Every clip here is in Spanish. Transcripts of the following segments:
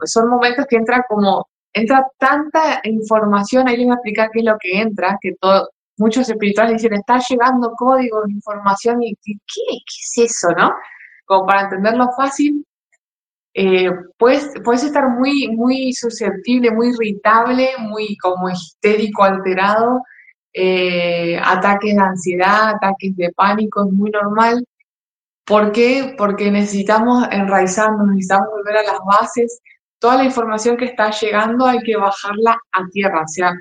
son momentos que entra tanta información, ahí les voy a explicar qué es lo que entra, que muchos espirituales dicen, está llegando código de información, y ¿qué es eso, no? Como para entenderlo fácil, puedes estar muy, muy susceptible, muy irritable, muy como histérico, alterado, ataques de ansiedad, ataques de pánico, es muy normal. ¿Por qué? Porque necesitamos enraizarnos, necesitamos volver a las bases. Toda la información que está llegando hay que bajarla a tierra. O sea,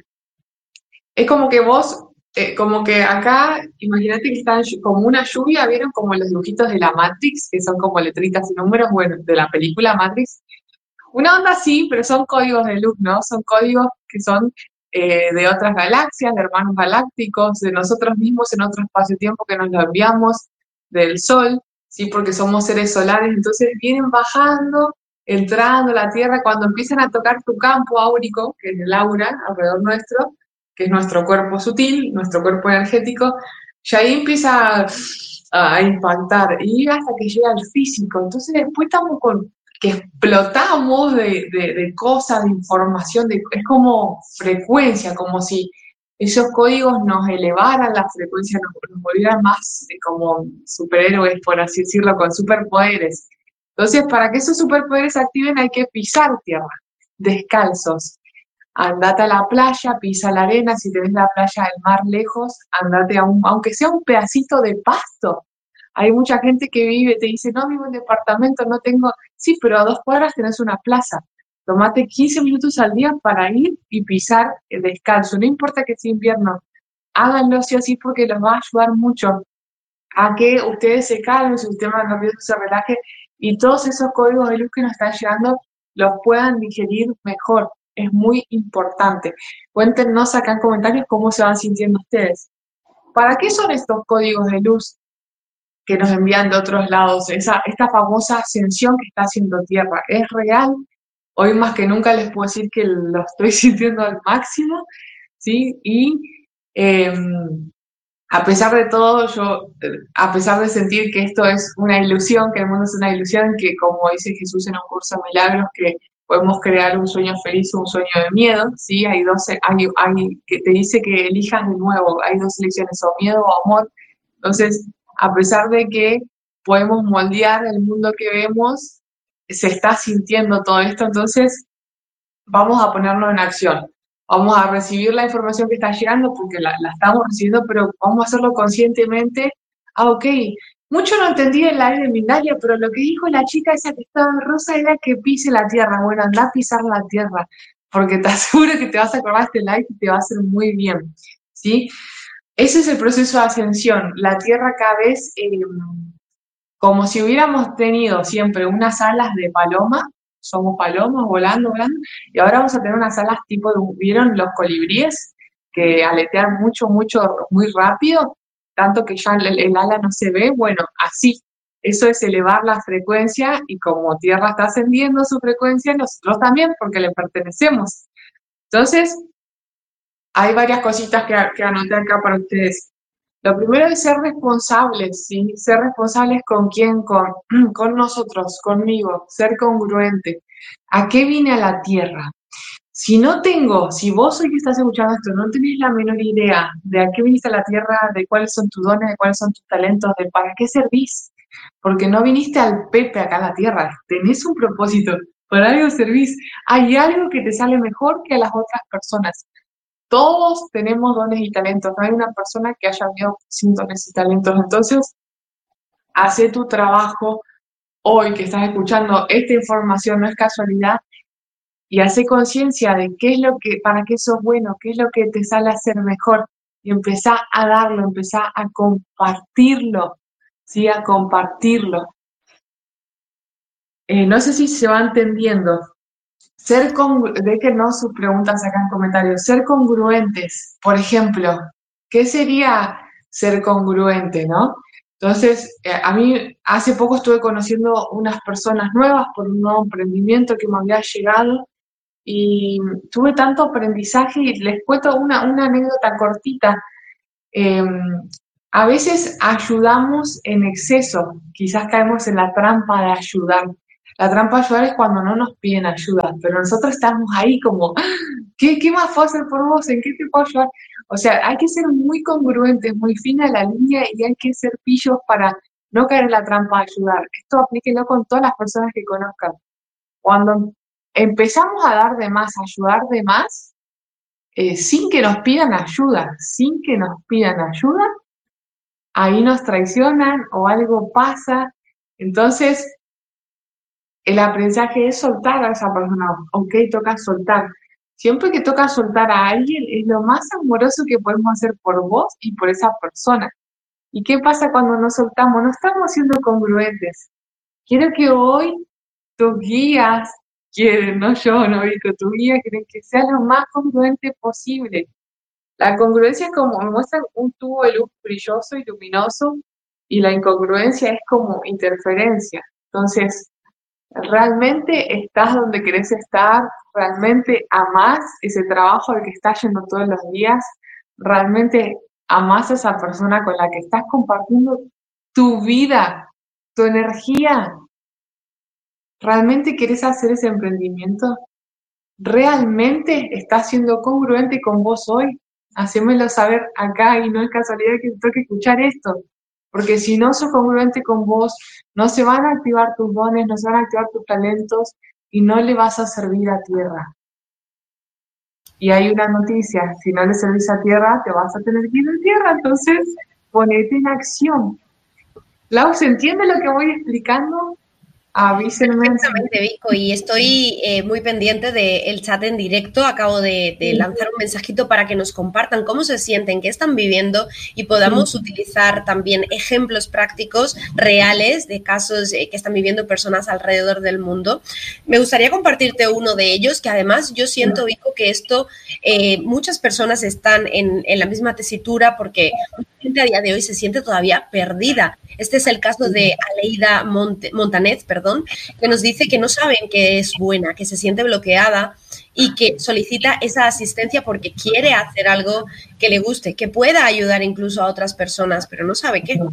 es como que vos, como que acá, imagínate que está como una lluvia, ¿vieron? Como los dibujitos de la Matrix, que son como letritas y números, bueno, de la película Matrix. Una onda así, pero son códigos de luz, ¿no? Son códigos que son de otras galaxias, de hermanos galácticos, de nosotros mismos en otro espacio-tiempo que nos lo enviamos del Sol, ¿sí? Porque somos seres solares, entonces vienen bajando, entrando a la Tierra, cuando empiezan a tocar tu campo áurico, que es el aura alrededor nuestro, que es nuestro cuerpo sutil, nuestro cuerpo energético, y ahí empieza a impactar, y hasta que llega al físico. Entonces después estamos que explotamos de cosas, de información, es como frecuencia, como si esos códigos nos elevaran la frecuencia, nos volvieran más como superhéroes, por así decirlo, con superpoderes. Entonces, para que esos superpoderes se activen hay que pisar tierra, descalzos. Andate a la playa, pisa la arena, si tenés la playa del mar lejos, andate aunque sea un pedacito de pasto. Hay mucha gente que vive, te dice, no vivo en departamento, no tengo, sí, pero a 2 cuadras tenés una plaza. Tomate 15 minutos al día para ir y pisar descalzo, no importa que sea invierno, háganlo sí o sí porque los va a ayudar mucho a que ustedes se calmen, su sistema nervioso se relaje y todos esos códigos de luz que nos están llegando los puedan digerir mejor. Es muy importante. Cuéntenos acá en comentarios cómo se van sintiendo ustedes. ¿Para qué son estos códigos de luz que nos envían de otros lados? Esta famosa ascensión que está haciendo Tierra, ¿es real? Hoy más que nunca les puedo decir que lo estoy sintiendo al máximo, ¿sí? Y eh, a pesar de todo, a pesar de sentir que esto es una ilusión, que el mundo es una ilusión, que como dice Jesús en un curso de milagros, que podemos crear un sueño feliz o un sueño de miedo, ¿sí? Hay que te dice que elijas de nuevo, hay dos elecciones, o miedo o amor. Entonces, a pesar de que podemos moldear el mundo que vemos, se está sintiendo todo esto, entonces vamos a ponernos en acción. Vamos a recibir la información que está llegando porque la estamos recibiendo, pero vamos a hacerlo conscientemente. Ah, ok. Mucho no entendí el aire de Mindalia, pero lo que dijo la chica esa que estaba en rosa era que pise la tierra. Bueno, anda a pisar la tierra, porque te aseguro que te vas a acordar de este live y te va a hacer muy bien. ¿Sí? Ese es el proceso de ascensión. La tierra cada vez como si hubiéramos tenido siempre unas alas de paloma, somos palomas volando, volando, y ahora vamos a tener unas alas tipo, ¿vieron los colibríes? Que aletean mucho, mucho, muy rápido, tanto que ya el ala no se ve, bueno, así. Eso es elevar la frecuencia y como Tierra está ascendiendo su frecuencia, nosotros también, porque le pertenecemos. Entonces, hay varias cositas que anoté acá para ustedes. Lo primero es ser responsables, ¿sí? Ser responsables con quién, con nosotros, conmigo, ser congruente. ¿A qué vine a la Tierra? Si vos hoy que estás escuchando esto, no tenés la menor idea de a qué viniste a la Tierra, de cuáles son tus dones, de cuáles son tus talentos, de para qué servís, porque no viniste al Pepe acá a la Tierra, tenés un propósito, por algo servís. Hay algo que te sale mejor que a las otras personas. Todos tenemos dones y talentos, no hay una persona que haya habido sin dones y talentos. Entonces, hace tu trabajo hoy que estás escuchando esta información, no es casualidad, y hace conciencia de qué es lo que, para qué sos bueno, qué es lo que te sale a hacer mejor, y empezá a darlo, empezá a compartirlo, ¿sí? A compartirlo. No sé si se va entendiendo. Déjenos sus preguntas acá en comentarios. Ser congruentes, por ejemplo, ¿qué sería ser congruente, no? Entonces, a mí hace poco estuve conociendo unas personas nuevas por un nuevo emprendimiento que me había llegado y tuve tanto aprendizaje y les cuento una anécdota cortita. Eh, a veces ayudamos en exceso, quizás caemos en la trampa de ayudar. La trampa de ayudar es cuando no nos piden ayuda, pero nosotros estamos ahí como, ¿qué más puedo hacer por vos? ¿En qué te puedo ayudar? O sea, hay que ser muy congruentes, muy fina la línea y hay que ser pillos para no caer en la trampa de ayudar. Esto aplíquelo con todas las personas que conozcan. Cuando empezamos a dar de más, a ayudar de más, sin que nos pidan ayuda, sin que nos pidan ayuda, ahí nos traicionan o algo pasa. Entonces, el aprendizaje es soltar a esa persona, ok, toca soltar. Siempre que toca soltar a alguien, es lo más amoroso que podemos hacer por vos y por esa persona. ¿Y qué pasa cuando no soltamos? No estamos siendo congruentes. Quiero que hoy tus guías quieren, no yo, no Vico, tus guías quieren que sea lo más congruente posible. La congruencia es como, me muestran un tubo de luz brilloso y luminoso, y la incongruencia es como interferencia. Entonces, ¿realmente estás donde querés estar? ¿Realmente amás ese trabajo al que estás yendo todos los días? ¿Realmente amás a esa persona con la que estás compartiendo tu vida, tu energía? ¿Realmente querés hacer ese emprendimiento? ¿Realmente estás siendo congruente con vos hoy? Hacémelo saber acá y no es casualidad que te toque escuchar esto. Porque si no sos congruente con vos, no se van a activar tus dones, no se van a activar tus talentos y no le vas a servir a tierra. Y hay una noticia, si no le servís a tierra, te vas a tener que ir a tierra, entonces ponete en acción. Lau, ¿se entiende lo que voy explicando? Avísenme. Perfectamente, Vico, y estoy muy pendiente del chat en directo. Acabo de Sí, lanzar un mensajito para que nos compartan cómo se sienten, qué están viviendo y podamos sí. utilizar también ejemplos prácticos reales de casos que están viviendo personas alrededor del mundo. Me gustaría compartirte uno de ellos, que además yo siento, Vico, que esto muchas personas están en la misma tesitura porque mucha gente a día de hoy se siente todavía perdida. Este es el caso de Aleida Montanet, perdón, que nos dice que no saben que es buena, que se siente bloqueada y que solicita esa asistencia porque quiere hacer algo que le guste, que pueda ayudar incluso a otras personas, pero no sabe qué.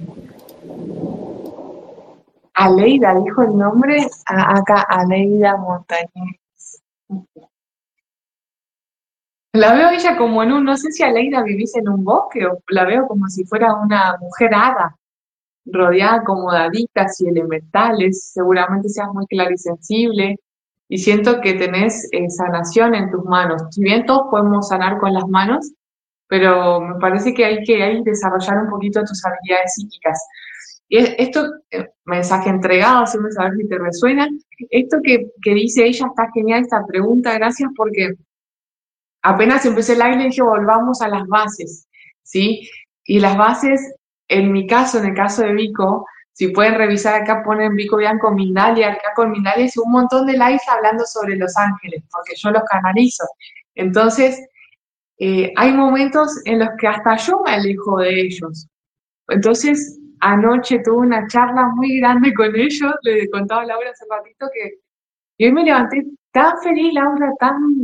Aleida, dijo el nombre, acá, Aleida Montañez. La veo ella como en un, no sé si Aleida vivís en un bosque o la veo como si fuera una mujer hada, rodeada como de haditas y elementales, seguramente seas muy clarisensible y siento que tenés sanación en tus manos. Si bien todos podemos sanar con las manos, pero me parece que hay que desarrollar un poquito tus habilidades psíquicas. Y esto, mensaje entregado, siempre saber si te resuena. Esto que dice ella está genial, esta pregunta, gracias porque apenas empecé el aire dije volvamos a las bases, ¿sí? Y las bases, en mi caso, en el caso de Vico, si pueden revisar acá ponen Vico Bianco Mindalia, acá con Mindalia hice un montón de lives hablando sobre los ángeles, porque yo los canalizo. Entonces, hay momentos en los que hasta yo me alejo de ellos. Entonces, anoche tuve una charla muy grande con ellos, le contaba a Laura hace ratito que yo me levanté tan feliz, Laura, tan...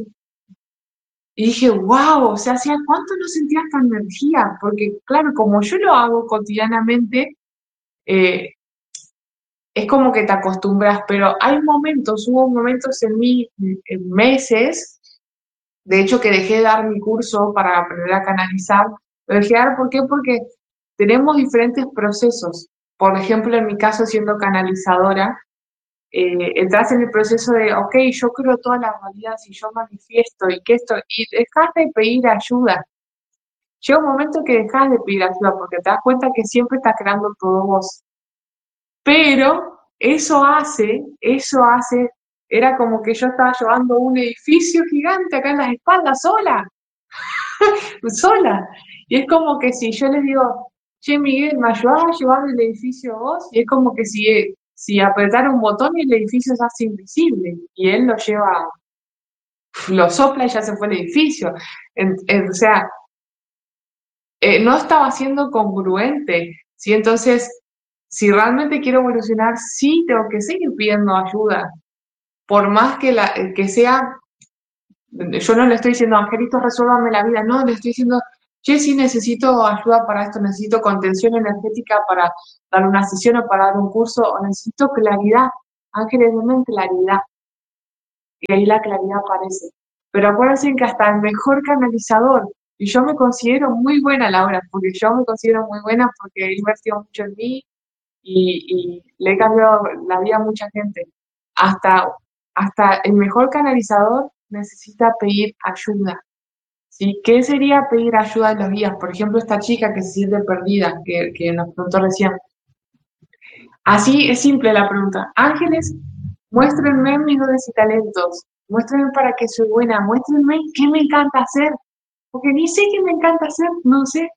Y dije, wow, o sea, ¿hacía cuánto no sentía esta energía? Porque, claro, como yo lo hago cotidianamente, eh, es como que te acostumbras, pero hay momentos, hubo momentos en mí, en meses, de hecho que dejé de dar mi curso para aprender a canalizar, lo dejé de dar, ¿por qué? Porque tenemos diferentes procesos. Por ejemplo, en mi caso, siendo canalizadora, entras en el proceso de, ok, yo creo todas las realidades y yo manifiesto y que esto, y dejas de pedir ayuda. Llega un momento que dejas de pedir ayuda porque te das cuenta que siempre estás creando todo vos. Pero eso hace, era como que yo estaba llevando un edificio gigante acá en las espaldas, sola, sola. Y es como que si yo les digo, che, Miguel, ¿me ayudás a llevar el edificio vos? Y es como que si apretara un botón y el edificio se hace invisible. Y él lo lleva, lo sopla y ya se fue el edificio. O sea, no estaba siendo congruente, ¿sí? Entonces, si realmente quiero evolucionar, sí tengo que seguir pidiendo ayuda, por más que sea, yo no le estoy diciendo, Angelito, resuélvame la vida, no, le estoy diciendo, che, sí necesito ayuda para esto, necesito contención energética para dar una sesión o para dar un curso, o necesito claridad. ángeles, denme claridad. Y ahí la claridad aparece. Pero acuérdense que hasta el mejor canalizador, y yo me considero muy buena, Laura, porque yo me considero muy buena porque he invertido mucho en mí y le he cambiado la vida a mucha gente. Hasta el mejor canalizador necesita pedir ayuda. ¿Sí? ¿Qué sería pedir ayuda en los días? Por ejemplo, esta chica que se siente perdida, que nos preguntó recién. Así es simple la pregunta. Ángeles, muéstrenme mis dones y talentos. Muéstrenme para qué soy buena. Muéstrenme qué me encanta hacer. Porque ni sé qué me encanta hacer, no sé.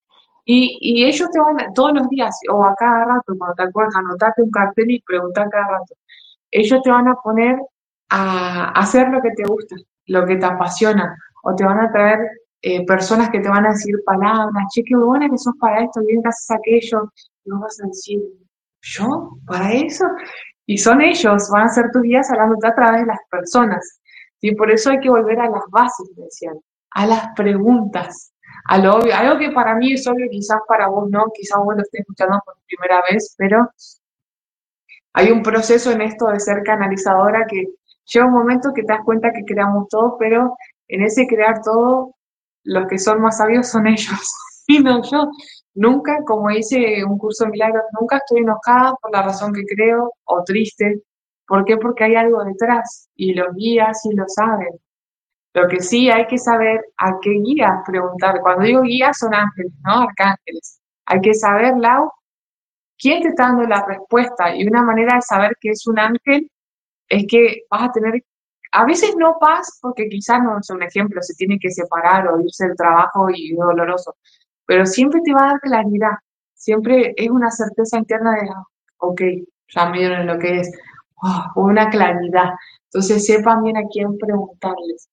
Y ellos te van, todos los días, o a cada rato, cuando te acuerdas, anotate un cartel y preguntar cada rato. Ellos te van a poner a hacer lo que te gusta, lo que te apasiona, o te van a traer personas que te van a decir palabras, che, qué buena que sos para esto, bien que haces aquello, y vos vas a decir, ¿yo? ¿Para eso? Y son ellos, van a ser tus guías hablándote a través de las personas. Y por eso hay que volver a las bases, me decían, a las preguntas, a lo obvio, algo que para mí es obvio, quizás para vos no, quizás vos lo estés escuchando por primera vez, pero hay un proceso en esto de ser canalizadora que llega un momento que te das cuenta que creamos todo, pero en ese crear todo, los que son más sabios son ellos, y no yo. Nunca, como hice un curso de milagros, nunca estoy enojada por la razón que creo o triste. ¿Por qué? Porque hay algo detrás y los guías sí lo saben. Lo que sí hay que saber a qué guías preguntar. Cuando digo guías son ángeles, ¿no? Arcángeles. Hay que saber, Lau, quién te está dando la respuesta. Y una manera de saber que es un ángel es que vas a tener, a veces no paz, porque quizás no es un ejemplo, se tiene que separar o irse del trabajo y es doloroso, pero siempre te va a dar claridad, siempre es una certeza interna de, ok, ya me dieron lo que es, una claridad. Entonces sepan bien a quién preguntarles.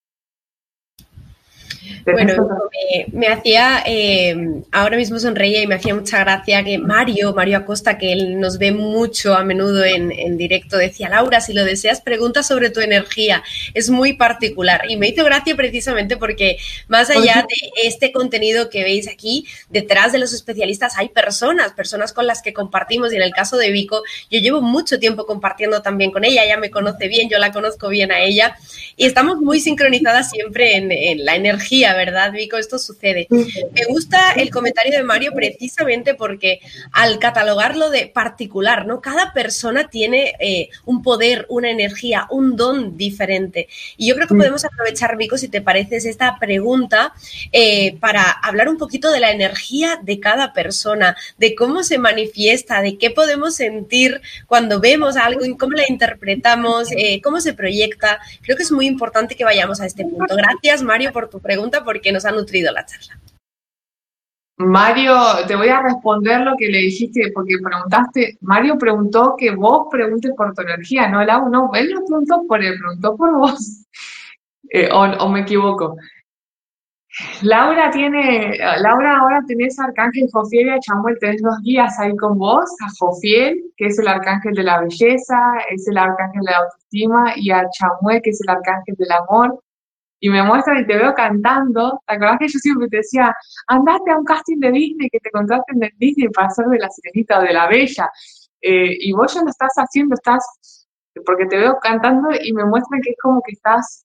Bueno, me hacía, ahora mismo sonreía y me hacía mucha gracia que Mario Acosta, que él nos ve mucho a menudo en directo, decía, Laura, si lo deseas, pregunta sobre tu energía, es muy particular. Y me hizo gracia precisamente porque más allá de este contenido que veis aquí, detrás de los especialistas hay personas con las que compartimos, y en el caso de Vico, yo llevo mucho tiempo compartiendo también con ella me conoce bien, yo la conozco bien a ella, y estamos muy sincronizadas siempre en la energía, ¿verdad, Vico? Esto sucede. Me gusta el comentario de Mario precisamente porque al catalogarlo de particular, ¿no? Cada persona tiene un poder, una energía, un don diferente. Y yo creo que podemos aprovechar, Vico, si te parece, esta pregunta para hablar un poquito de la energía de cada persona, de cómo se manifiesta, de qué podemos sentir cuando vemos algo, cómo la interpretamos, cómo se proyecta. Creo que es muy importante que vayamos a este punto. Gracias, Mario, por tu pregunta, porque nos ha nutrido la charla. Mario, te voy a responder lo que le dijiste, porque preguntaste, Mario preguntó que vos preguntes por tu energía, no, Lau, no, él no preguntó por él, preguntó por vos. O me equivoco. Laura ahora tenés a Arcángel Jofiel y a Chamuel, tenés dos guías ahí con vos, a Jofiel, que es el arcángel de la belleza, es el arcángel de la autoestima, y a Chamuel, que es el arcángel del amor. Y me muestran y te veo cantando. ¿Te acordás que yo siempre te decía, andate a un casting de Disney, que te contraten de Disney para ser de la Sirenita o de la Bella? Y vos ya lo estás haciendo, porque te veo cantando y me muestran que es como que estás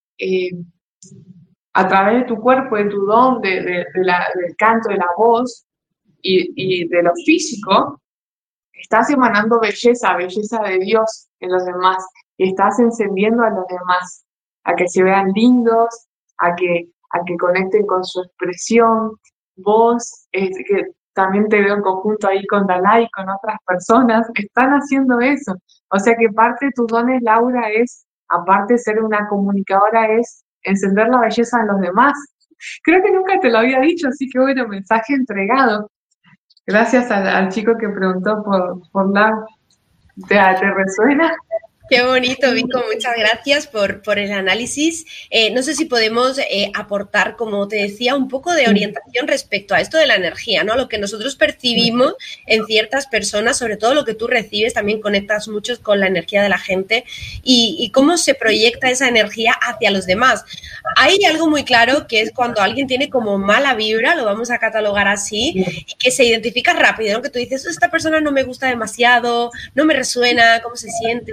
a través de tu cuerpo, de tu don, del canto, de la voz y de lo físico, estás emanando belleza de Dios en los demás, y estás encendiendo a los demás a que se vean lindos, a que conecten con su expresión. Vos, que también te veo en conjunto ahí con Dalai, con otras personas, están haciendo eso. O sea que parte de tus dones, Laura, es, aparte de ser una comunicadora, es encender la belleza en los demás. Creo que nunca te lo había dicho, así que bueno, mensaje entregado. Gracias al chico que preguntó por Laura. ¿Te resuena? Qué bonito, Vico, muchas gracias por el análisis. No sé si podemos aportar, como te decía, un poco de orientación respecto a esto de la energía, ¿no? Lo que nosotros percibimos en ciertas personas, sobre todo lo que tú recibes, también conectas mucho con la energía de la gente y cómo se proyecta esa energía hacia los demás. Hay algo muy claro que es cuando alguien tiene como mala vibra, lo vamos a catalogar así, y que se identifica rápido, ¿no? Que tú dices, esta persona no me gusta demasiado, no me resuena, cómo se siente, lo que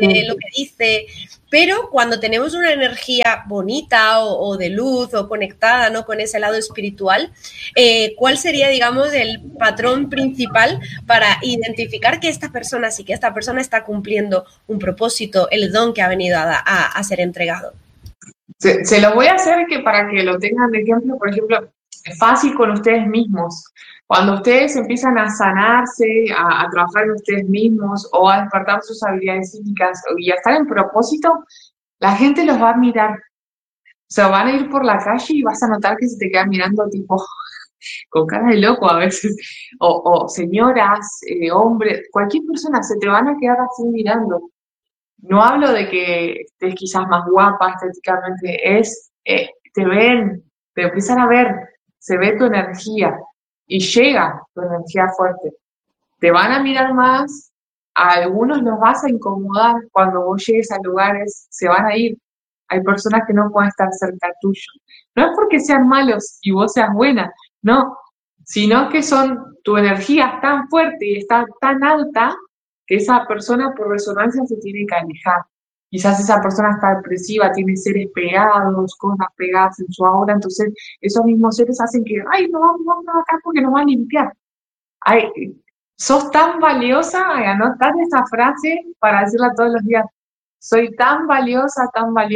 que dice, pero cuando tenemos una energía bonita o de luz o conectada, ¿no?, con ese lado espiritual, ¿cuál sería, digamos, el patrón principal para identificar que esta persona sí, que esta persona está cumpliendo un propósito, el don que ha venido a ser entregado? Se lo voy a hacer que para que lo tengan de ejemplo, por ejemplo, es fácil con ustedes mismos. Cuando ustedes empiezan a sanarse, a trabajar en ustedes mismos o a despertar sus habilidades psíquicas y a estar en propósito, la gente los va a mirar. O sea, van a ir por la calle y vas a notar que se te quedan mirando tipo con cara de loco a veces. O señoras, hombres, cualquier persona, se te van a quedar así mirando. No hablo de que estés quizás más guapa estéticamente, te ven, te empiezan a ver, se ve tu energía y llega tu energía fuerte. Te van a mirar más, a algunos los vas a incomodar cuando vos llegues a lugares, se van a ir. Hay personas que no pueden estar cerca tuyo. No es porque sean malos y vos seas buena, no, sino que tu energía es tan fuerte y está tan alta que esa persona por resonancia se tiene que alejar. Quizás esa persona está depresiva, tiene seres pegados, cosas pegadas en su aura, entonces esos mismos seres hacen que, ay, no vamos acá porque nos va a limpiar. Ay, sos tan valiosa, anotar esa frase para decirla todos los días. Soy tan valiosa,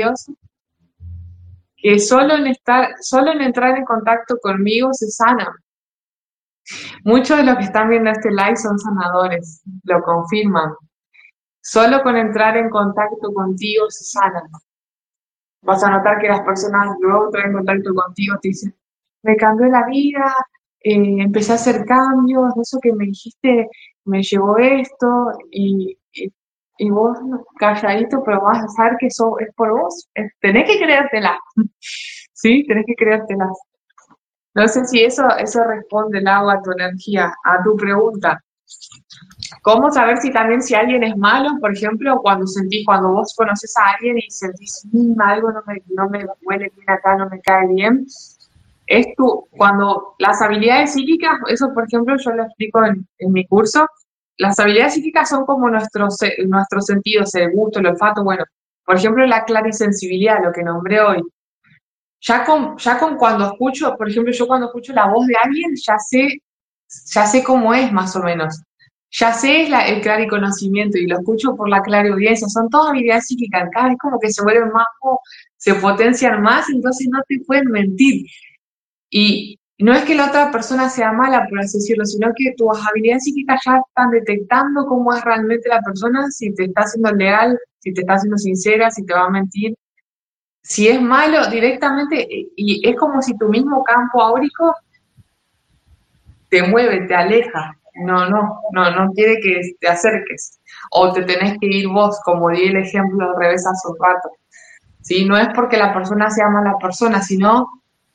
que solo en entrar en contacto conmigo se sana. Muchos de los que están viendo este live son sanadores, lo confirman. Solo con entrar en contacto contigo se sanan. Vas a notar que las personas luego entran en contacto contigo te dicen, me cambió la vida, empecé a hacer cambios, eso que me dijiste me llevó esto, y vos calladito, pero vas a saber que eso es por vos. Tenés que creértela, ¿sí? Tenés que creértela. No sé si eso responde, Lau, a tu energía, a tu pregunta. ¿Cómo saber si alguien es malo? Por ejemplo, cuando vos conoces a alguien y sentís, algo no me huele bien acá, no me cae bien, cuando las habilidades psíquicas, eso por ejemplo yo lo explico en mi curso, las habilidades psíquicas son como nuestros sentidos, el gusto, el olfato, bueno, por ejemplo la clarisensibilidad, lo que nombré hoy. Ya con cuando escucho, por ejemplo, yo cuando escucho la voz de alguien, ya sé cómo es más o menos. Ya sé el clariconocimiento y lo escucho por la clariaudiencia. Son todas habilidades psíquicas, cada vez como que se vuelven más, se potencian más, entonces no te pueden mentir. Y no es que la otra persona sea mala, por así decirlo, sino que tus habilidades psíquicas ya están detectando cómo es realmente la persona, si te está siendo leal, si te está siendo sincera, si te va a mentir. Si es malo directamente, y es como si tu mismo campo áurico te mueve, te aleja, no quiere que te acerques, o te tenés que ir vos, como di el ejemplo al revés hace un rato. ¿Sí? No es porque la persona sea mala persona, sino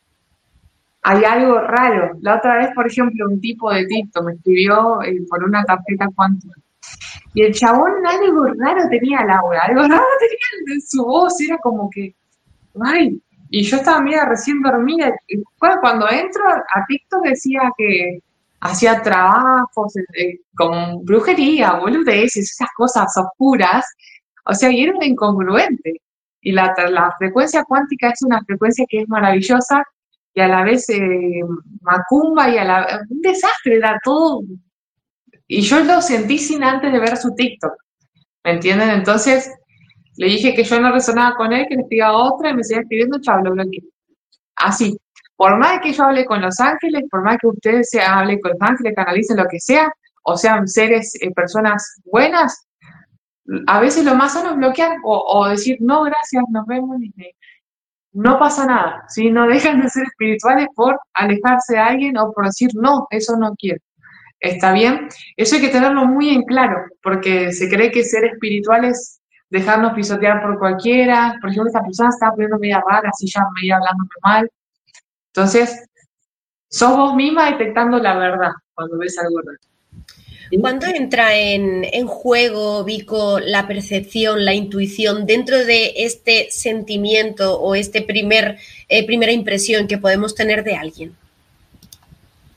hay algo raro. La otra vez, por ejemplo, un tipo de TikTok me escribió por una tarjeta cuántica, y el chabón algo raro tenía, Laura, algo raro tenía en su voz, era como que, ay, y yo estaba media recién dormida. Cuando entro a TikTok decía que hacía trabajos con brujería, boludeces, esas cosas oscuras. O sea, y era un incongruente. Y la frecuencia cuántica es una frecuencia que es maravillosa y a la vez macumba y un desastre, era todo. Y yo lo sentí sin antes de ver su TikTok. ¿Me entienden? Entonces le dije que yo no resonaba con él, que le escribía otra y me seguía escribiendo, chao, lo bloqueé. Así. Por más que yo hable con los ángeles, por más que ustedes hablen con los ángeles, canalicen lo que sea, o sean seres, personas buenas, a veces lo más sano es bloquear o decir, no, gracias, nos vemos, no pasa nada, ¿sí? No dejan de ser espirituales por alejarse de alguien o por decir, no, eso no quiero. ¿Está bien? Eso hay que tenerlo muy en claro, porque se cree que ser espiritual es dejarnos pisotear por cualquiera. Por ejemplo, esta persona estaba poniendo media rara, así ya media hablándome mal. Entonces, sos vos misma detectando la verdad cuando ves algo raro. ¿Cuándo entra en juego, Vico, la percepción, la intuición dentro de este sentimiento o primera impresión que podemos tener de alguien?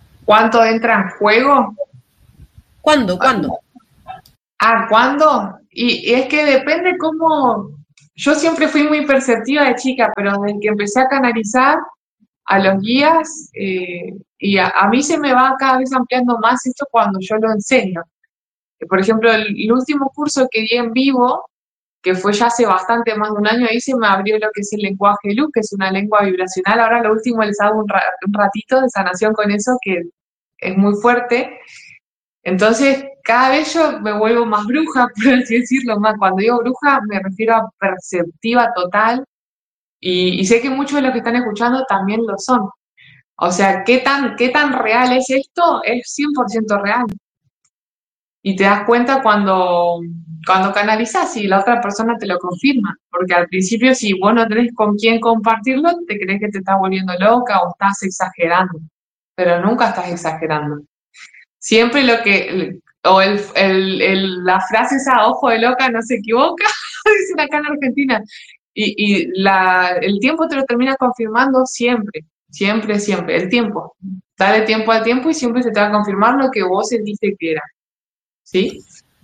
¿Cuánto entra en juego? ¿Cuándo? ¿Cuándo? y es que depende cómo, yo siempre fui muy perceptiva de chica, pero desde que empecé a canalizar a los guías, y a mí se me va cada vez ampliando más esto cuando yo lo enseño. Por ejemplo, el último curso que di en vivo, que fue ya hace bastante más de un año, ahí se me abrió lo que es el lenguaje de luz, que es una lengua vibracional. Ahora lo último les hago un ratito de sanación con eso, que es muy fuerte. Entonces, cada vez yo me vuelvo más bruja, por así decirlo, más. Cuando digo bruja me refiero a perceptiva total, y sé que muchos de los que están escuchando también lo son. O sea, qué tan real es esto? Es 100% real. Y te das cuenta cuando canalizas y la otra persona te lo confirma. Porque al principio, si vos no tenés con quién compartirlo, te crees que te estás volviendo loca o estás exagerando. Pero nunca estás exagerando. Siempre lo que, o la frase esa, ojo de loca no se equivoca, dicen acá en Argentina. El tiempo te lo termina confirmando siempre, siempre, siempre. El tiempo. Dale tiempo al tiempo y siempre se te va a confirmar lo que vos sentiste que era. ¿Sí?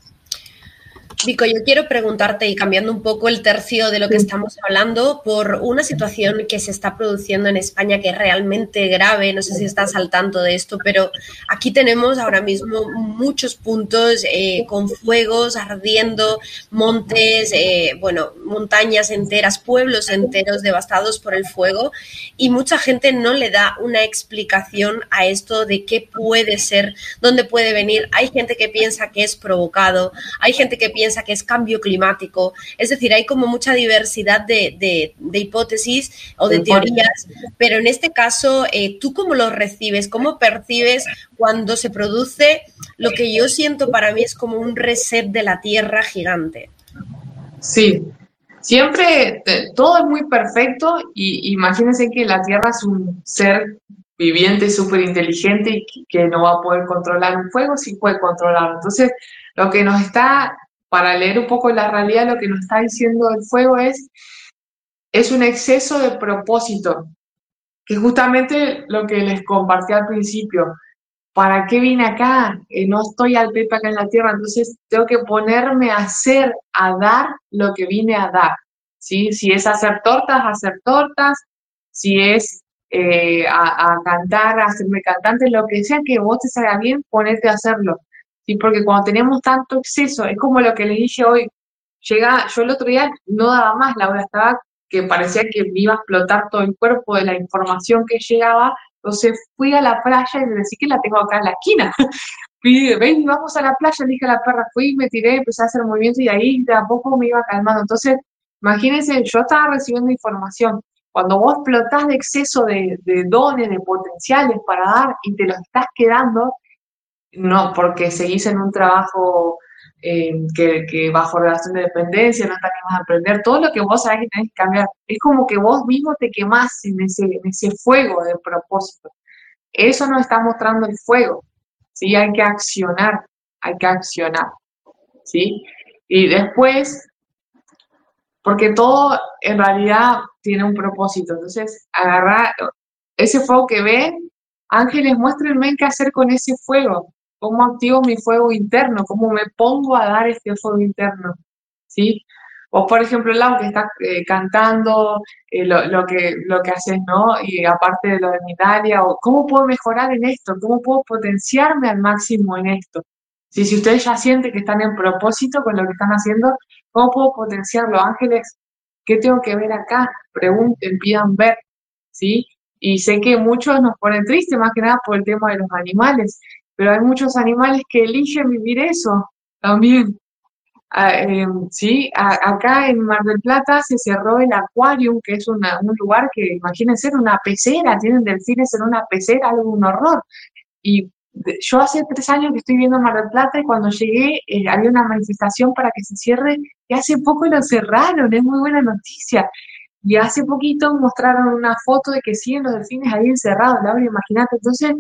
Vico, yo quiero preguntarte, y cambiando un poco el tercio de lo que estamos hablando, por una situación que se está produciendo en España que es realmente grave. No sé si estás al tanto de esto, pero aquí tenemos ahora mismo muchos puntos con fuegos ardiendo, montes, montañas enteras, pueblos enteros devastados por el fuego, y mucha gente no le da una explicación a esto de qué puede ser, dónde puede venir. Hay gente que piensa que es provocado, hay gente que piensa que es cambio climático. Es decir, hay como mucha diversidad de hipótesis o de teorías, pero en este caso, ¿tú cómo lo recibes? ¿Cómo percibes cuando se produce lo que yo siento para mí es como un reset de la Tierra gigante? Sí, siempre todo es muy perfecto, y imagínense que la Tierra es un ser viviente súper inteligente y que no va a poder controlar un fuego, sí puede controlarlo. Entonces, lo que nos está, para leer un poco la realidad, lo que nos está diciendo el fuego es un exceso de propósito, que justamente lo que les compartí al principio. ¿Para qué vine acá? No estoy al pepe acá en la tierra, entonces tengo que ponerme a hacer, a dar lo que vine a dar, ¿sí? Si es hacer tortas, si es a cantar, a hacerme cantante, lo que sea que vos te salga bien, ponerte a hacerlo, ¿sí? Porque cuando tenemos tanto exceso, es como lo que les dije hoy, yo el otro día no daba más, Laura, estaba que parecía que me iba a explotar todo el cuerpo de la información que llegaba. Entonces fui a la playa y le decí que la tengo acá en la esquina. Fui, ven, vamos a la playa, le dije a la perra, fui, me tiré, empecé a hacer movimientos y ahí de a poco me iba calmando. Entonces, imagínense, yo estaba recibiendo información. Cuando vos explotás de exceso de dones, de potenciales para dar y te los estás quedando, no, porque seguís en un trabajo que bajo relación de dependencia, no te animas a aprender, todo lo que vos sabés que tenés que cambiar. Es como que vos mismo te quemás en ese fuego de propósito. Eso nos está mostrando el fuego, ¿sí? Hay que accionar, ¿sí? Y después, porque todo en realidad tiene un propósito, entonces agarrar ese fuego que ven, ángeles, muéstrenme qué hacer con ese fuego, cómo activo mi fuego interno, cómo me pongo a dar este fuego interno, ¿sí? O por ejemplo, Lau, que está cantando, lo que haces, ¿no? Y aparte de lo de mi Italia, o cómo puedo mejorar en esto, cómo puedo potenciarme al máximo en esto. ¿Sí? Si ustedes ya sienten que están en propósito con lo que están haciendo, ¿cómo puedo potenciarlo, ángeles? ¿Qué tengo que ver acá? Pregunten, pidan ver, ¿sí? Y sé que muchos nos ponen tristes, más que nada por el tema de los animales, pero hay muchos animales que eligen vivir eso también. Sí, acá en Mar del Plata se cerró el Aquarium, que es un lugar que, imagínense, era una pecera, tienen delfines en una pecera, algo un horror. Y yo hace 3 años que estoy viendo Mar del Plata, y cuando llegué había una manifestación para que se cierre, y hace poco lo cerraron, es muy buena noticia. Y hace poquito mostraron una foto de que siguen los delfines ahí encerrados, Laura, imagínate. Entonces,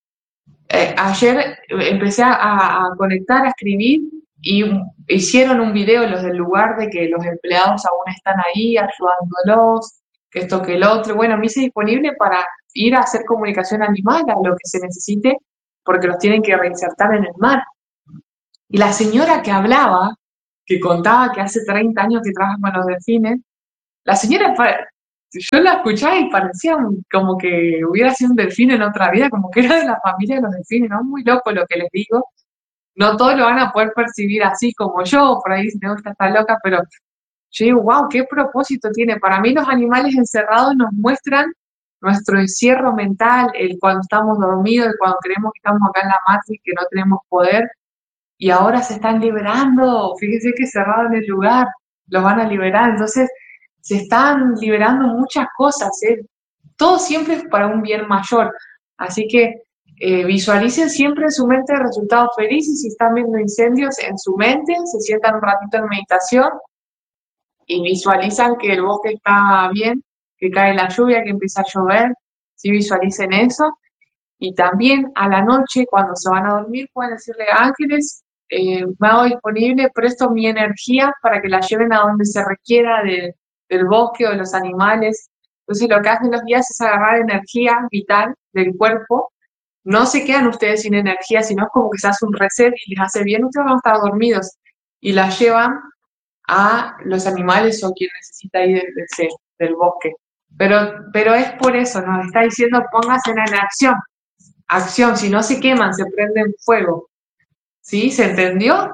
ayer empecé a conectar, a escribir, y hicieron un video los del lugar de que los empleados aún están ahí ayudándolos, que esto, que el otro. Bueno, me hice disponible para ir a hacer comunicación animal, a lo que se necesite, porque los tienen que reinsertar en el mar. Y la señora que hablaba, que contaba que hace 30 años que trabaja con los delfines. La señora, yo la escuchaba y parecía como que hubiera sido un delfín en otra vida, como que era de la familia de los delfines, ¿no? Muy loco lo que les digo. No todos lo van a poder percibir así como yo, por ahí dicen, no, esta está loca, pero yo digo, wow, qué propósito tiene. Para mí los animales encerrados nos muestran nuestro encierro mental, el cuando estamos dormidos, el cuando creemos que estamos acá en la Matrix, que no tenemos poder, y ahora se están liberando. Fíjense que cerraron el lugar, los van a liberar. Entonces, se están liberando muchas cosas, ¿eh? Todo siempre es para un bien mayor. Así que visualicen siempre en su mente resultados felices. Si están viendo incendios en su mente, se sientan un ratito en meditación y visualizan que el bosque está bien, que cae la lluvia, que empieza a llover. Sí, visualicen eso. Y también a la noche, cuando se van a dormir, pueden decirle, ángeles, me hago disponible, presto mi energía para que la lleven a donde se requiera del bosque o de los animales. Entonces lo que hacen los guías es agarrar energía vital del cuerpo. No se quedan ustedes sin energía, sino es como que se hace un reset y les hace bien, ustedes van a estar dormidos. Y la llevan a los animales o quien necesita ir del bosque. Pero es por eso, nos está diciendo pónganse en acción. Acción, si no se queman, se prenden fuego. ¿Sí? ¿Se entendió?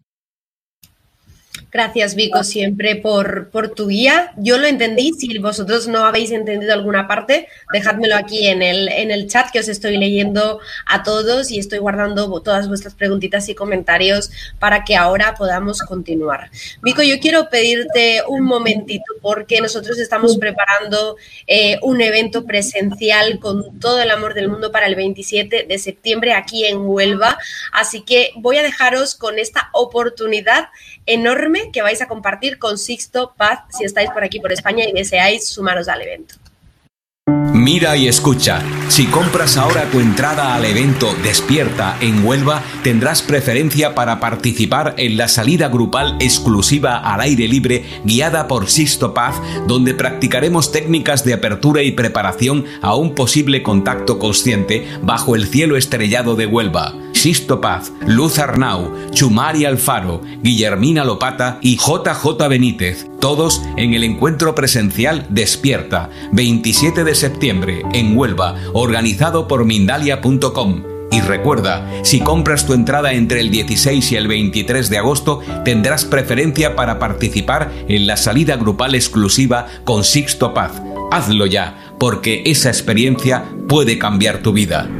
Gracias, Vico, siempre por tu guía. Yo lo entendí. Si vosotros no habéis entendido alguna parte, dejádmelo aquí en el chat, que os estoy leyendo a todos y estoy guardando todas vuestras preguntitas y comentarios para que ahora podamos continuar. Vico, yo quiero pedirte un momentito porque nosotros estamos preparando un evento presencial con todo el amor del mundo para el 27 de septiembre aquí en Huelva. Así que voy a dejaros con esta oportunidad enorme que vais a compartir con Sixto Paz si estáis por aquí por España y deseáis sumaros al evento. Mira y escucha. Si compras ahora tu entrada al evento Despierta en Huelva, tendrás preferencia para participar en la salida grupal exclusiva al aire libre guiada por Sixto Paz, donde practicaremos técnicas de apertura y preparación a un posible contacto consciente bajo el cielo estrellado de Huelva. Sixto Paz, Luz Arnau, Chumari Alfaro, Guillermina Lopata y JJ Benítez, todos en el encuentro presencial Despierta, 27 de septiembre, en Huelva, organizado por Mindalia.com. Y recuerda, si compras tu entrada entre el 16 y el 23 de agosto, tendrás preferencia para participar en la salida grupal exclusiva con Sixto Paz. Hazlo ya, porque esa experiencia puede cambiar tu vida.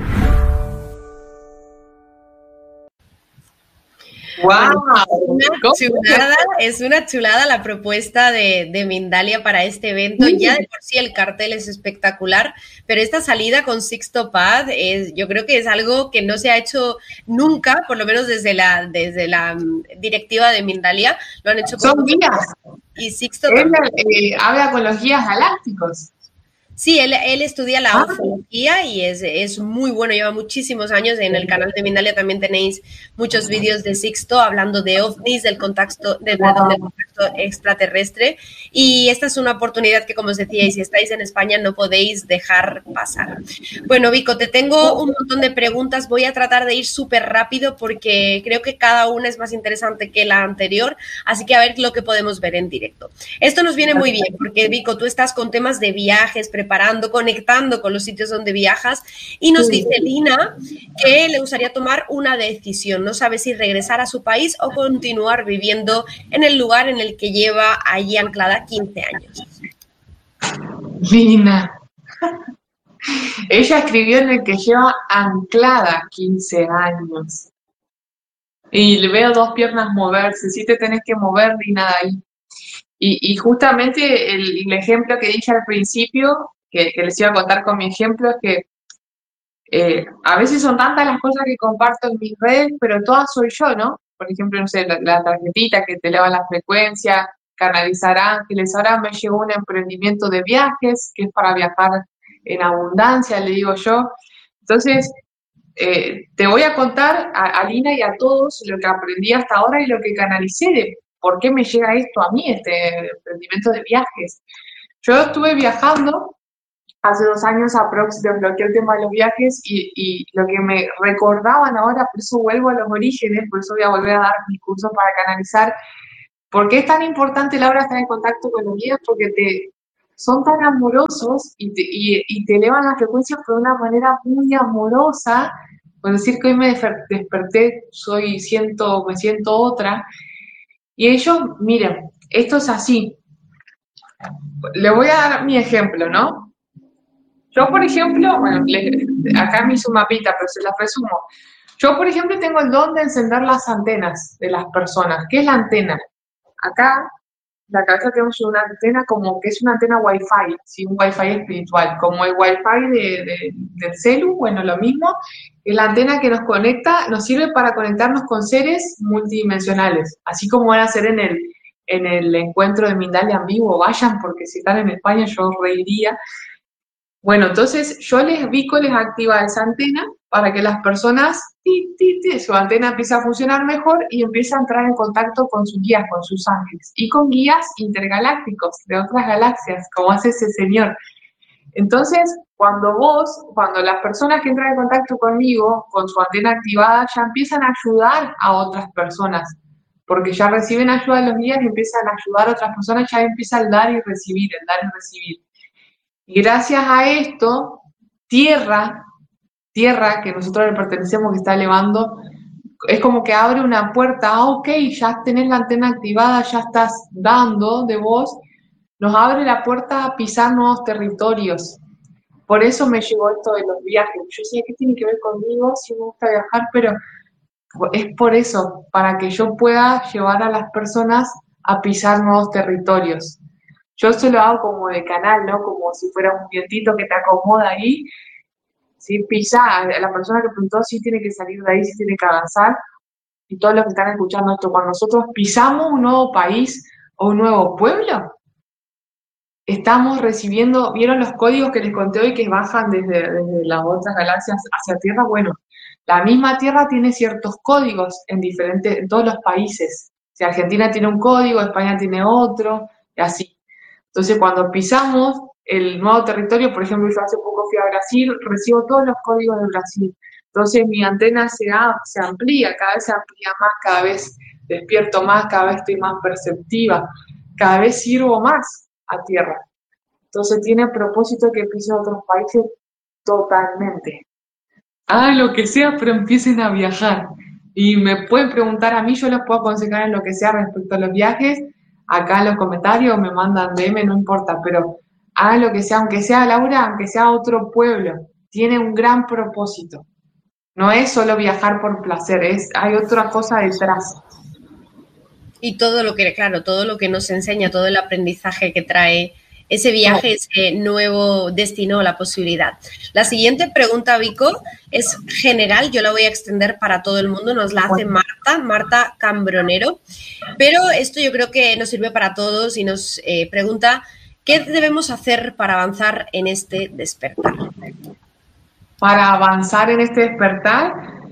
¡Wow! Es una chulada la propuesta de Mindalia para este evento. Ya de por sí el cartel es espectacular, pero esta salida con Sixto Paz yo creo que es algo que no se ha hecho nunca, por lo menos desde la directiva de Mindalia. Lo han hecho con Son guías. Y Sixto habla con los guías galácticos. Sí, él estudia la ufología y es muy bueno, lleva muchísimos años. En el canal de Mindalia también tenéis muchos vídeos de Sixto hablando de ovnis, del contacto extraterrestre, y esta es una oportunidad que, como os decía, y si estáis en España no podéis dejar pasar. Bueno, Vico, te tengo un montón de preguntas, voy a tratar de ir súper rápido porque creo que cada una es más interesante que la anterior, así que a ver lo que podemos ver en directo. Esto nos viene muy bien porque, Vico, tú estás con temas de viajes, preparando, conectando con los sitios donde viajas, y nos dice Lina que le gustaría tomar una decisión, no sabe si regresar a su país o continuar viviendo en el lugar en el que lleva allí anclada 15 años. Lina. Ella escribió en el que lleva anclada 15 años. Y le veo dos piernas moverse, sí te tenés que mover, Lina, de ahí. Y justamente el ejemplo que dije al principio, que les iba a contar con mi ejemplo, es que a veces son tantas las cosas que comparto en mis redes, pero todas soy yo, ¿no? Por ejemplo, no sé, la tarjetita que te eleva la frecuencia, canalizar ángeles. Ahora me llegó un emprendimiento de viajes, que es para viajar en abundancia, le digo yo. Entonces, te voy a contar a Lina y a todos lo que aprendí hasta ahora y lo que canalicé de por qué me llega esto a mí, este emprendimiento de viajes. Yo estuve viajando hace 2 años aprox, desbloqueé el tema de los viajes y lo que me recordaban ahora, por eso vuelvo a los orígenes, por eso voy a volver a dar mis cursos para canalizar, ¿Por qué es tan importante, Laura, estar en contacto con los guías? Porque son tan amorosos y te elevan la frecuencia por una manera muy amorosa. Por decir que hoy me desperté, me siento otra. Y ellos, miren, esto es así. Le voy a dar mi ejemplo, ¿no? Yo, por ejemplo, bueno, acá me hizo un mapita, pero se las resumo. Yo, por ejemplo, tengo el don de encender las antenas de las personas. ¿Qué es la antena? Acá, la cabeza tenemos una antena como que es una antena Wi-Fi, ¿sí? Un Wi-Fi espiritual, como el Wi-Fi del celu, bueno, lo mismo. Es la antena que nos conecta, nos sirve para conectarnos con seres multidimensionales, así como van a ser en el encuentro de Mindalia en vivo. Vayan, porque si están en España yo reiría. Bueno, entonces yo les activa esa antena para que las personas, su antena empiece a funcionar mejor y empiece a entrar en contacto con sus guías, con sus ángeles y con guías intergalácticos de otras galaxias, como hace ese señor. Entonces, cuando las personas que entran en contacto conmigo, con su antena activada, ya empiezan a ayudar a otras personas, porque ya reciben ayuda de los guías y empiezan a ayudar a otras personas, ya empieza el dar y recibir, el dar y recibir. Y gracias a esto, tierra, que nosotros le pertenecemos, que está elevando, es como que abre una puerta. Ok, ya tenés la antena activada, ya estás dando de vos, nos abre la puerta a pisar nuevos territorios. Por eso me llegó esto de los viajes. Yo sé que tiene que ver conmigo, sí me gusta viajar, pero es por eso, para que yo pueda llevar a las personas a pisar nuevos territorios. Yo se lo hago como de canal, ¿no? Como si fuera un vientito que te acomoda ahí. ¿Sí? Pisa, a la persona que preguntó sí tiene que salir de ahí, sí tiene que avanzar. Y todos los que están escuchando esto, cuando nosotros pisamos un nuevo país o un nuevo pueblo, estamos recibiendo, ¿vieron los códigos que les conté hoy que bajan desde las otras galaxias hacia Tierra? Bueno, la misma Tierra tiene ciertos códigos en todos los países. Si Argentina tiene un código, España tiene otro, y así. Entonces, cuando pisamos el nuevo territorio, por ejemplo, yo hace poco fui a Brasil, recibo todos los códigos de Brasil. Entonces, mi antena se amplía, cada vez se amplía más, cada vez despierto más, cada vez estoy más perceptiva, cada vez sirvo más a tierra. Entonces, tiene propósito que pisen otros países totalmente. Hagan lo que sea, pero empiecen a viajar. Y me pueden preguntar a mí, yo les puedo aconsejar en lo que sea respecto a los viajes, acá en los comentarios, me mandan DM, no importa, pero hagan lo que sea, aunque sea Laura, aunque sea otro pueblo, tiene un gran propósito. No es solo viajar por placer, hay otra cosa detrás. Y todo lo que, claro, todo lo que nos enseña, todo el aprendizaje que trae ese viaje, ese nuevo destino, la posibilidad. La siguiente pregunta, Vico, es general, yo la voy a extender para todo el mundo, nos la hace Marta Cambronero, pero esto yo creo que nos sirve para todos y nos pregunta, ¿qué debemos hacer para avanzar en este despertar? Para avanzar en este despertar,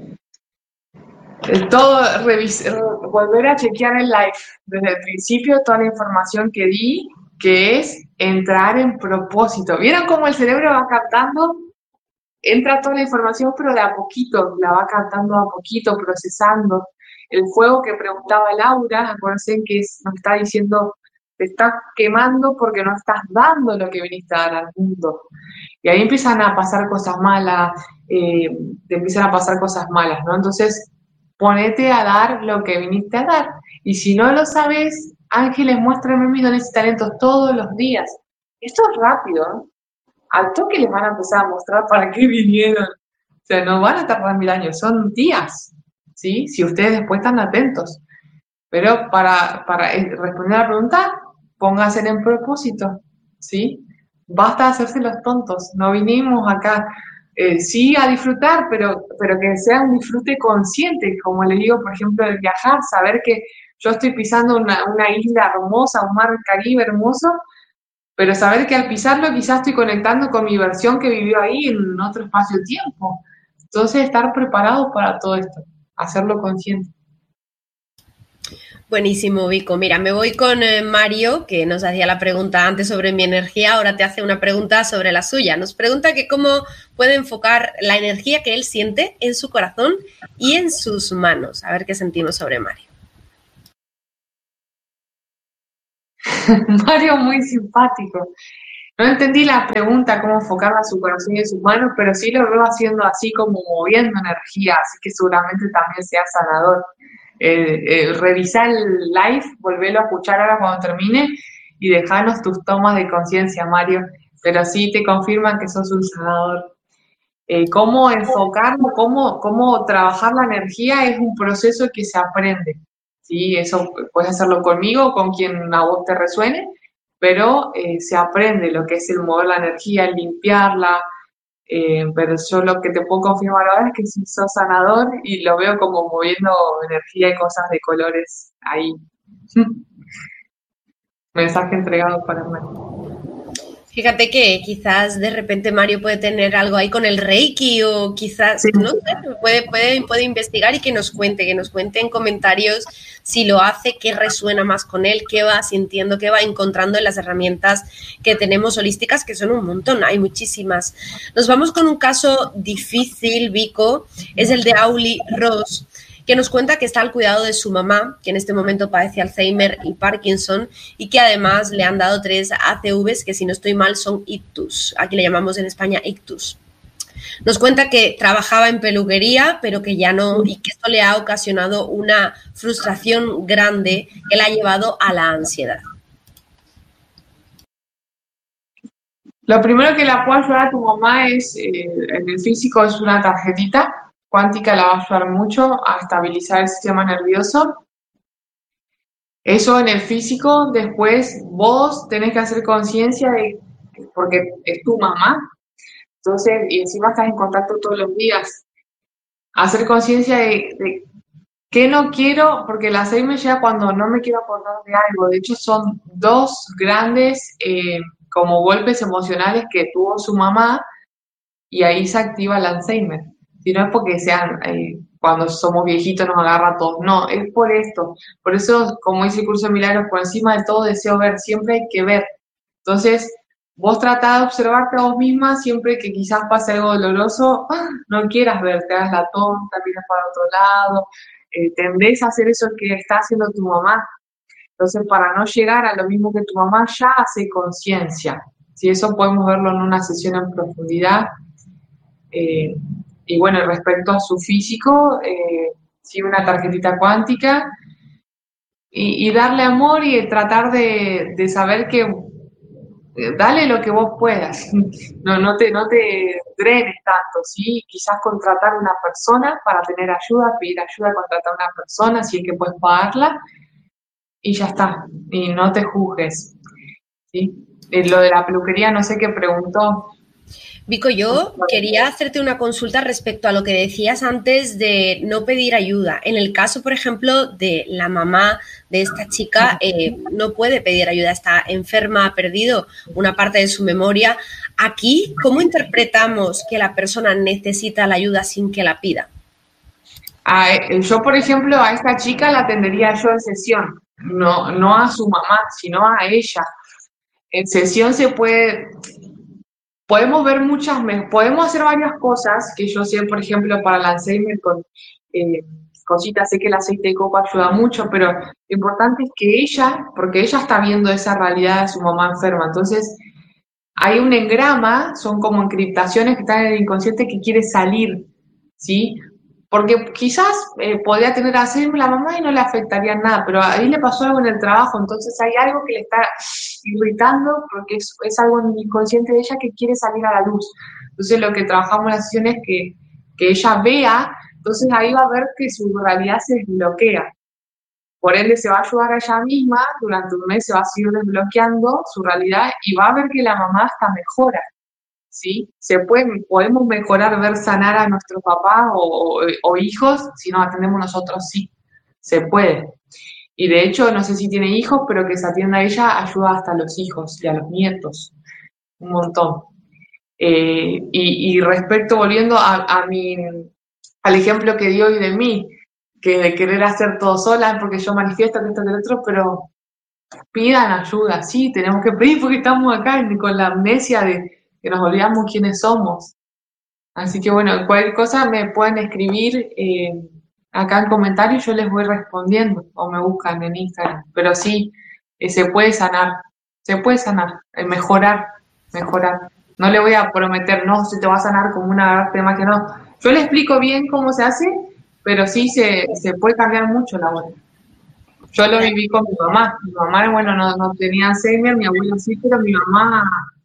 volver a chequear el live desde el principio, toda la información que di, que es entrar en propósito. ¿Vieron cómo el cerebro va captando? Entra toda la información, pero de a poquito, la va captando a poquito, procesando. El fuego que preguntaba Laura, acuérdense que nos está diciendo, te estás quemando porque no estás dando lo que viniste a dar al mundo. Y ahí empiezan a pasar cosas malas, ¿no? Entonces, ponete a dar lo que viniste a dar. Y si no lo sabes, ángeles, muéstrame mis dones y talentos todos los días. Esto es rápido, ¿no? Al toque les van a empezar a mostrar para qué vinieron. O sea, no van a tardar 1000 años, son días, ¿sí? Si ustedes después están atentos. Pero para responder a la pregunta, pónganse en propósito, ¿sí? Basta de hacerse los tontos. No vinimos acá, sí a disfrutar, pero que sea un disfrute consciente, como le digo, por ejemplo, el viajar, saber que yo estoy pisando una isla hermosa, un mar Caribe hermoso, pero saber que al pisarlo quizás estoy conectando con mi versión que vivió ahí en otro espacio-tiempo. Entonces, estar preparados para todo esto, hacerlo consciente. Buenísimo, Vico. Mira, me voy con Mario, que nos hacía la pregunta antes sobre mi energía, ahora te hace una pregunta sobre la suya. Nos pregunta que cómo puede enfocar la energía que él siente en su corazón y en sus manos. A ver qué sentimos sobre Mario. Mario muy simpático. No entendí la pregunta, cómo enfocarla a su corazón y en sus manos, pero sí lo veo haciendo así como moviendo energía, así que seguramente también sea sanador. Revisar el live, volverlo a escuchar ahora cuando termine y dejarnos tus tomas de conciencia, Mario. Pero sí te confirman que sos un sanador. Cómo enfocarlo, cómo trabajar la energía es un proceso que se aprende. ¿Sí? Eso puedes hacerlo conmigo o con quien a vos te resuene, pero se aprende lo que es el mover la energía, el limpiarla. Pero yo lo que te puedo confirmar ahora es que sí sos sanador y lo veo como moviendo energía y cosas de colores ahí. Mensaje entregado para Mario. Fíjate que quizás de repente Mario puede tener algo ahí con el Reiki o quizás, Sí. no sé, puede investigar y que nos cuente en comentarios si lo hace, qué resuena más con él, qué va sintiendo, qué va encontrando en las herramientas que tenemos holísticas, que son un montón, hay muchísimas. Nos vamos con un caso difícil, Vico, es el de Auli Ross, que nos cuenta que está al cuidado de su mamá, que en este momento padece Alzheimer y Parkinson, y que además le han dado 3 ACVs, que si no estoy mal son ictus. Aquí le llamamos en España ictus. Nos cuenta que trabajaba en peluquería, pero que ya no, y que esto le ha ocasionado una frustración grande que la ha llevado a la ansiedad. Lo primero que la puede ayudar a tu mamá es, en el físico, es una tarjetita cuántica, la va a ayudar mucho a estabilizar el sistema nervioso. Eso en el físico. Después vos tenés que hacer conciencia de, porque es tu mamá, entonces, y encima estás en contacto todos los días, hacer conciencia de qué no quiero, porque la 6 me llega cuando no me quiero acordar de algo. De hecho, son dos grandes como golpes emocionales que tuvo su mamá y ahí se activa el Alzheimer. Si no es porque sean, cuando somos viejitos nos agarra a todos, no, es por esto. Por eso, como dice el curso de milagros, por encima de todo deseo ver, siempre hay que ver. Entonces, vos tratá de observarte a vos misma siempre que quizás pase algo doloroso, no quieras ver, te hagas la tonta, miras para otro lado, tendés a hacer eso que está haciendo tu mamá. Entonces, para no llegar a lo mismo que tu mamá, ya hace conciencia. Si eso podemos verlo en una sesión en profundidad. Eh, y bueno, respecto a su físico, sí, una tarjetita cuántica y darle amor y tratar de saber que dale lo que vos puedas, no te drenes tanto, ¿sí? Quizás contratar una persona para tener ayuda, pedir ayuda, contratar una persona, si es que puedes pagarla, y ya está, y no te juzgues, ¿sí? Lo de la peluquería, no sé qué preguntó. Vico, yo quería hacerte una consulta respecto a lo que decías antes de no pedir ayuda. En el caso, por ejemplo, de la mamá de esta chica, no puede pedir ayuda, está enferma, ha perdido una parte de su memoria. Aquí, ¿cómo interpretamos que la persona necesita la ayuda sin que la pida? Yo, por ejemplo, a esta chica la atendería yo en sesión, no a su mamá, sino a ella. En sesión podemos ver podemos hacer varias cosas, que yo sé, por ejemplo, para el Alzheimer con cositas, sé que el aceite de coco ayuda mucho, pero lo importante es que ella, porque ella está viendo esa realidad de su mamá enferma, entonces hay un engrama, son como encriptaciones que están en el inconsciente que quiere salir, ¿sí? Porque quizás podría tener Alzheimer la mamá y no le afectaría nada, pero ahí le pasó algo en el trabajo, entonces hay algo que le está irritando porque es algo en el inconsciente de ella que quiere salir a la luz. Entonces lo que trabajamos en la sesión es que ella vea, entonces ahí va a ver que su realidad se desbloquea. Por ende, se va a ayudar a ella misma, durante un mes se va a seguir desbloqueando su realidad y va a ver que la mamá hasta mejora, ¿sí? Podemos mejorar, ver sanar a nuestro papá o hijos si nos atendemos nosotros, sí, se puede. Y de hecho, no sé si tiene hijos, pero que se atienda a ella ayuda hasta a los hijos y a los nietos, un montón. Y respecto, volviendo al ejemplo que dio hoy de mí, que de querer hacer todo sola, porque yo manifiesto que esto que el otro, pero pidan ayuda, sí, tenemos que pedir porque estamos acá con la amnesia de que nos olvidamos quiénes somos. Así que bueno, cualquier cosa me pueden escribir acá en comentarios, yo les voy respondiendo o me buscan en Instagram. Pero sí, se puede sanar, mejorar, mejorar. No le voy a prometer, no, se te va a sanar como una arte de magia, no. Yo le explico bien cómo se hace, pero sí se puede cambiar mucho la voz. Yo lo viví con mi mamá. Mi mamá, bueno, no tenía Alzheimer, mi abuelo sí, pero mi mamá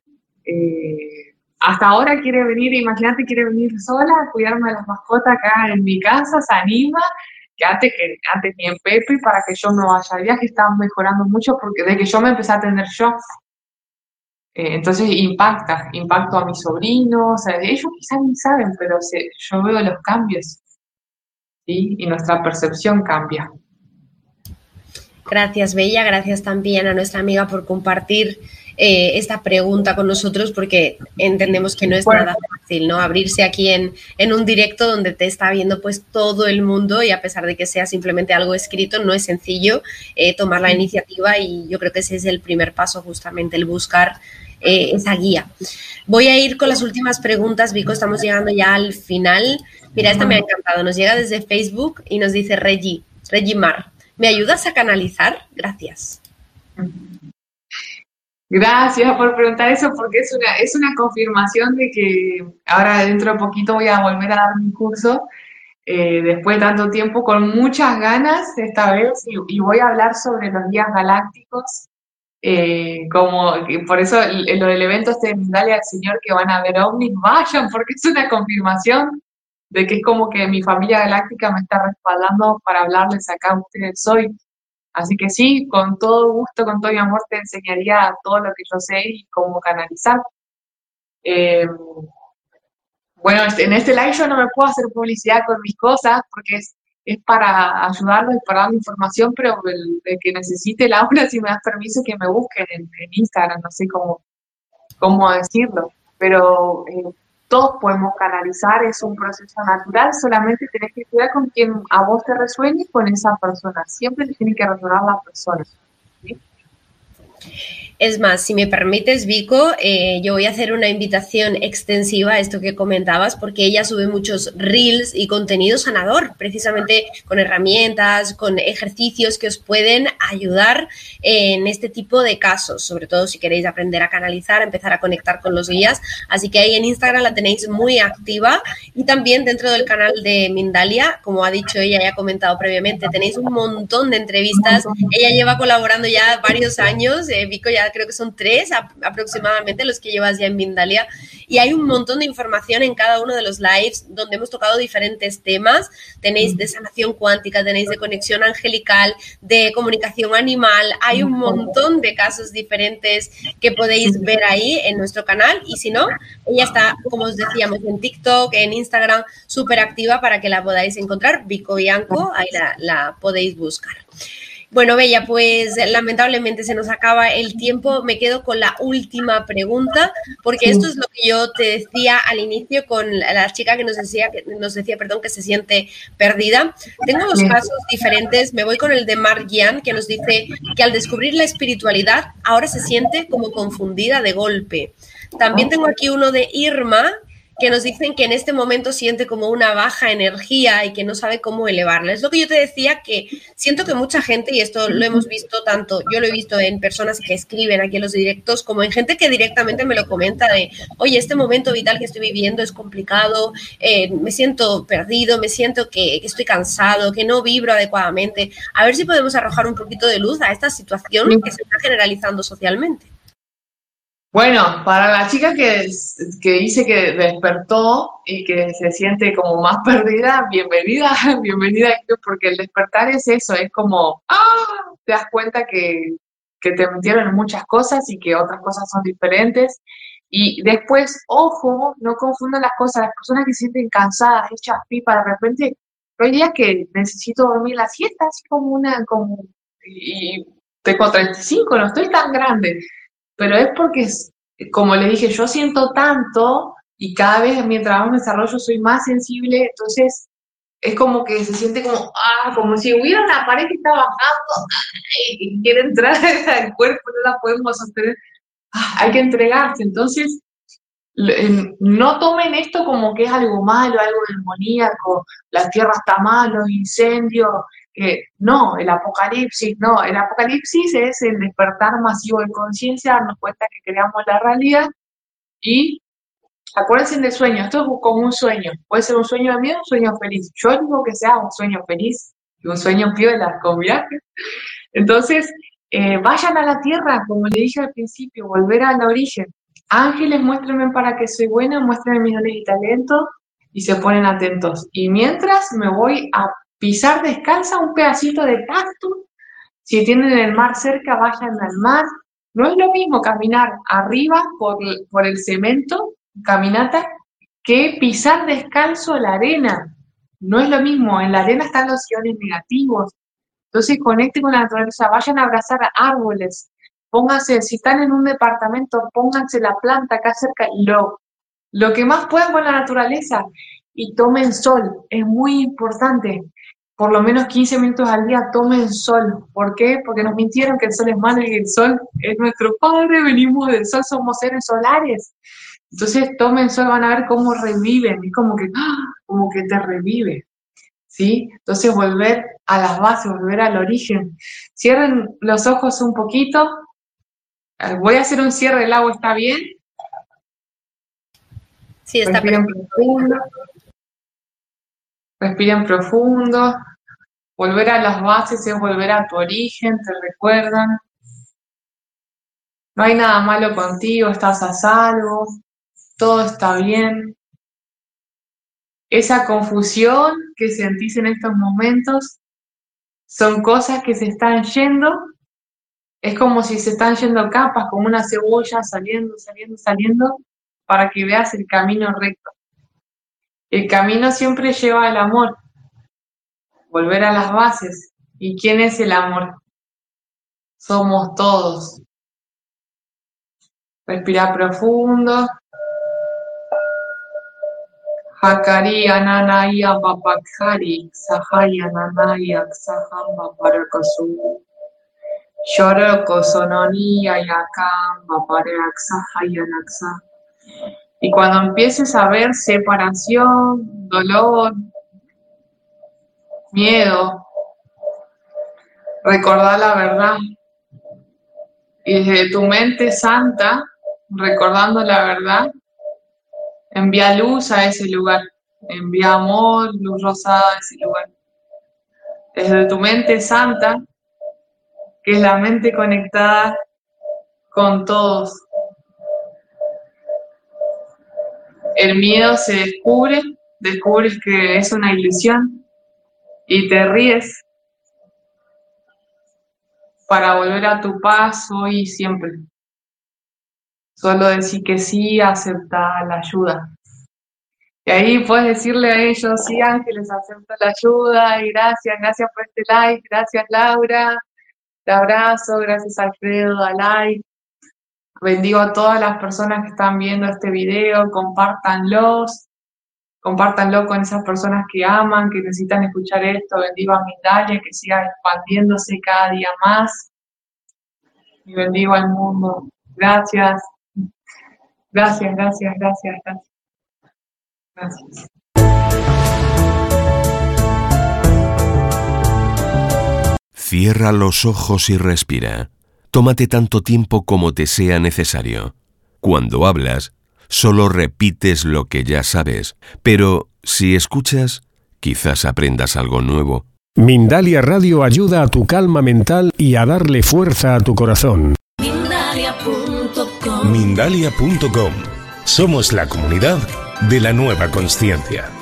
hasta ahora quiere venir, imagínate, quiere venir sola a cuidarme de las mascotas acá en mi casa, se anima, que antes ni en Pepe, para que yo me vaya de viaje, están mejorando mucho porque desde que yo me empecé a atender yo, entonces impacto a mis sobrinos, o sea, ellos quizás ni saben, pero yo veo los cambios, ¿sí? Y nuestra percepción cambia. Gracias, Bella. Gracias también a nuestra amiga por compartir esta pregunta con nosotros, porque entendemos que no es nada fácil, ¿no? Abrirse aquí en un directo donde te está viendo pues todo el mundo, y a pesar de que sea simplemente algo escrito, no es sencillo tomar la iniciativa, y yo creo que ese es el primer paso, justamente, el buscar esa guía. Voy a ir con las últimas preguntas, Vico, estamos llegando ya al final. Mira, esta me ha encantado, nos llega desde Facebook y nos dice Regimar. ¿Me ayudas a canalizar? Gracias. Gracias por preguntar eso, porque es una confirmación de que ahora dentro de poquito voy a volver a dar mi curso, después de tanto tiempo, con muchas ganas esta vez, y voy a hablar sobre los guías galácticos, por eso lo del evento de Mindalia del Señor, que van a ver ovnis, vayan, porque es una confirmación de que es como que mi familia galáctica me está respaldando para hablarles acá a ustedes hoy. Así que sí, con todo gusto, con todo mi amor, te enseñaría todo lo que yo sé y cómo canalizar. Bueno, en este live yo no me puedo hacer publicidad con mis cosas porque es para ayudarlos y para dar información, pero el que necesite, Laura, si me das permiso, que me busquen en Instagram, no sé cómo decirlo. Pero todos podemos canalizar, es un proceso natural, solamente tenés que cuidar con quien a vos te resuene, con esa persona. Siempre te tiene que resonar la persona, ¿sí? Es más, si me permites, Vico, yo voy a hacer una invitación extensiva a esto que comentabas, porque ella sube muchos reels y contenido sanador, precisamente con herramientas, con ejercicios que os pueden ayudar en este tipo de casos, sobre todo si queréis aprender a canalizar, empezar a conectar con los guías. Así que ahí en Instagram la tenéis muy activa, y también dentro del canal de Mindalia, como ha dicho ella y ha comentado previamente, tenéis un montón de entrevistas. Ella lleva colaborando ya varios años, Vico, ya creo que son 3 aproximadamente los que llevas ya en Mindalia, y hay un montón de información en cada uno de los lives donde hemos tocado diferentes temas. Tenéis de sanación cuántica, tenéis de conexión angelical, de comunicación animal, hay un montón de casos diferentes que podéis ver ahí en nuestro canal, y si no, ella está, como os decíamos, en TikTok, en Instagram, súper activa para que la podáis encontrar, Vico Bianco, ahí la podéis buscar. Bueno, Bella, pues lamentablemente se nos acaba el tiempo. Me quedo con la última pregunta, porque esto es lo que yo te decía al inicio con la chica que nos decía, que se siente perdida. Tengo 2 casos diferentes. Me voy con el de Mark Gian, que nos dice que al descubrir la espiritualidad ahora se siente como confundida de golpe. También tengo aquí uno de Irma, que nos dicen que en este momento siente como una baja energía y que no sabe cómo elevarla. Es lo que yo te decía, que siento que mucha gente, y esto lo hemos visto tanto, yo lo he visto en personas que escriben aquí en los directos, como en gente que directamente me lo comenta de, oye, este momento vital que estoy viviendo es complicado, me siento perdido, me siento que estoy cansado, que no vibro adecuadamente. A ver si podemos arrojar un poquito de luz a esta situación que se está generalizando socialmente. Bueno, para la chica que dice que despertó y que se siente como más perdida, bienvenida, porque el despertar es eso, es como, te das cuenta que te metieron en muchas cosas y que otras cosas son diferentes. Y después, ojo, no confundan las cosas, las personas que se sienten cansadas, hechas pipa, de repente, hay días que necesito dormir la siesta, así y tengo 35, no estoy tan grande. Pero es porque, como le dije, yo siento tanto y cada vez mientras más me desarrollo soy más sensible, entonces es como que se siente como si hubiera una pared que está bajando y quiere entrar al cuerpo, no la podemos sostener, hay que entregarse. Entonces, no tomen esto como que es algo malo, algo demoníaco, la tierra está mal, los incendios, que no, el apocalipsis es el despertar masivo de conciencia, darnos cuenta que creamos la realidad. Y acuérdense del sueño, esto es como un sueño, puede ser un sueño de miedo, un sueño feliz. Yo digo que sea un sueño feliz y un sueño piola con viajes. Entonces, vayan a la tierra, como le dije al principio, volver al origen. Ángeles, muéstrenme para que soy buena, muéstrenme mis dones y talentos, y se ponen atentos. Y mientras me voy a pisar descalza un pedacito de cactus, si tienen el mar cerca, vayan al mar. No es lo mismo caminar arriba por el cemento, caminata, que pisar descalzo la arena. No es lo mismo, en la arena están los iones negativos. Entonces conecten con la naturaleza, vayan a abrazar a árboles, pónganse, si están en un departamento, pónganse la planta acá cerca, lo que más puedan con la naturaleza, y tomen sol, es muy importante, por lo menos 15 minutos al día tomen sol. ¿Por qué? Porque nos mintieron que el sol es malo y el sol es nuestro padre, venimos del sol, somos seres solares. Entonces tomen sol, van a ver cómo reviven, es como que te revive. ¿Sí? Entonces volver a las bases, volver al origen. Cierren los ojos un poquito. Voy a hacer un cierre del agua, ¿está bien? Sí, está Respiren profundo. Respiren profundo. Volver a las bases es volver a tu origen, te recuerdan. No hay nada malo contigo, estás a salvo, todo está bien. Esa confusión que sentís en estos momentos son cosas que se están yendo. Es como si se están yendo capas, como una cebolla saliendo, para que veas el camino recto. El camino siempre lleva al amor. Volver a las bases. ¿Y quién es el amor? Somos todos. Respira profundo. Hakari ananaya babakari, sahaya ananaya saham babarakasu. Shoroko sononía yakam babareaksahayanaxa. Y cuando empieces a ver separación, dolor, miedo, recordá la verdad. Y desde tu mente santa, recordando la verdad, envía luz a ese lugar. Envía amor, luz rosada a ese lugar. Desde tu mente santa, que es la mente conectada con todos. El miedo se descubres que es una ilusión y te ríes para volver a tu paz hoy y siempre. Solo decir que sí, acepta la ayuda. Y ahí puedes decirle a ellos, sí, ángeles, acepto la ayuda, y gracias por este like, gracias Laura, te abrazo, gracias Alfredo, a like. Bendigo a todas las personas que están viendo este video, compártanlo con esas personas que aman, que necesitan escuchar esto. Bendigo a Mindalia, que siga expandiéndose cada día más. Y bendigo al mundo. Gracias. Gracias. Cierra los ojos y respira. Tómate tanto tiempo como te sea necesario. Cuando hablas, solo repites lo que ya sabes, pero si escuchas, quizás aprendas algo nuevo. Mindalia Radio ayuda a tu calma mental y a darle fuerza a tu corazón. Mindalia.com. Somos la comunidad de la nueva consciencia.